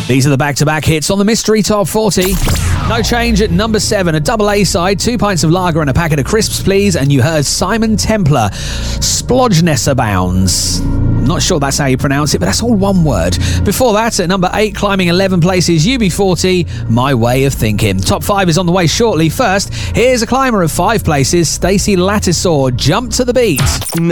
These are the back-to-back hits on the Mystery Top 40. No change at number 7, a double A side, 2 pints of lager and a packet of crisps, please. And you heard Simon Templar, Splodgness Abounds. I'm not sure that's how you pronounce it, but that's all one word. Before that, at number 8, climbing 11 places, UB40, My Way of Thinking. Top 5 is on the way shortly. First, here's a climber of 5 places, Stacey Lattisaw, Jump to the Beat.